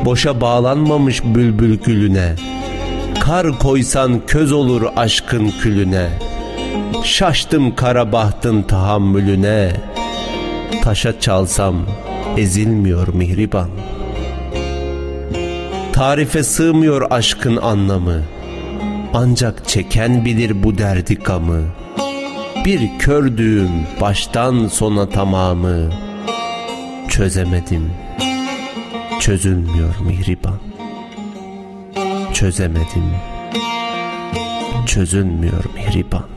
boşa bağlanmamış bülbül gülüne. Kar koysan köz olur aşkın külüne. Şaştım kara bahtın tahammülüne. Taşa çalsam ezilmiyor mihriban. Tarife sığmıyor aşkın anlamı. Ancak çeken bilir bu derdi gamı. Bir kördüğüm baştan sona tamamı. Çözemedim, çözülmüyor mihriban. Çözemedim, çözülmüyor mihriban.